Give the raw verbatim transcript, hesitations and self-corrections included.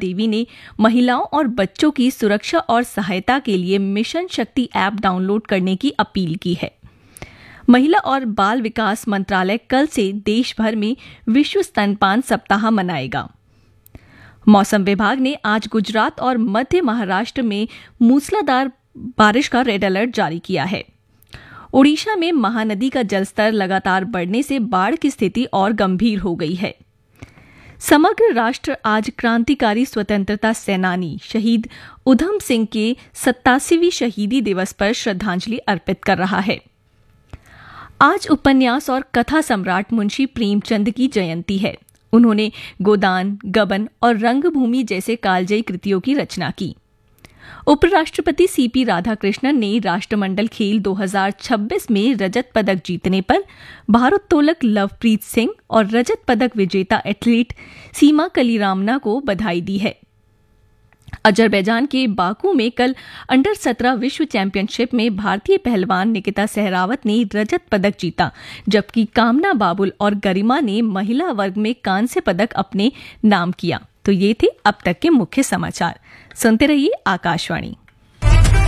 देवी ने महिलाओं और बच्चों की सुरक्षा और सहायता के लिए मिशन शक्ति ऐप डाउनलोड करने की अपील की है। महिला और बाल विकास मंत्रालय कल से देश भर में विश्व स्तनपान सप्ताह मनाएगा। मौसम विभाग ने आज गुजरात और मध्य महाराष्ट्र में मूसलाधार बारिश का रेड अलर्ट जारी किया है। ओडिशा में महानदी का जलस्तर लगातार बढ़ने से बाढ़ की स्थिति और गंभीर हो गई है। समग्र राष्ट्र आज क्रांतिकारी स्वतंत्रता सेनानी शहीद उधम सिंह के सत्तासीवीं शहीदी दिवस पर श्रद्धांजलि अर्पित कर रहा है। आज उपन्यास और कथा सम्राट मुंशी प्रेमचंद की जयंती है। उन्होंने गोदान, गबन और रंगभूमि जैसे कालजयी कृतियों की रचना की। उपराष्ट्रपति सीपी राधाकृष्णन ने राष्ट्रमंडल खेल दो हज़ार छब्बीस में रजत पदक जीतने पर भारोत्तोलक लवप्रीत सिंह और रजत पदक विजेता एथलीट सीमा कलीरामना को बधाई दी है। अजरबैजान के बाकू में कल अंडर सत्रह विश्व चैंपियनशिप में भारतीय पहलवान निकिता सहरावत ने रजत पदक जीता, जबकि कामना बाबुल और गरिमा ने महिला वर्ग में कांस्य पदक अपने नाम किया। तो ये थे अब तक के मुख्य समाचार। सुनते रहिए आकाशवाणी।